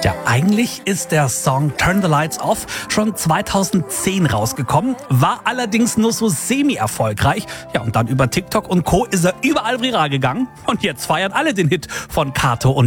Ja, eigentlich ist der Song Turn the Lights Off schon 2010 rausgekommen, war allerdings nur so semi-erfolgreich. Ja, und dann über TikTok und Co. ist er überall viral gegangen. Und jetzt feiern alle den Hit von Kato und